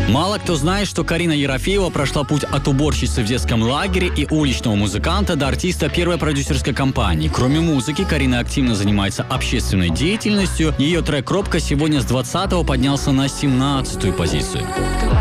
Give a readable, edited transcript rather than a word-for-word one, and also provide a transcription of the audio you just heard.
Мало кто знает, что Карина Ерофеева прошла путь от уборщицы в детском лагере и уличного музыканта до артиста первой продюсерской компании. Кроме музыки, Карина активно занимается общественной деятельностью. Ее трек «Робка» сегодня с 20-го поднялся на 17-ю позицию.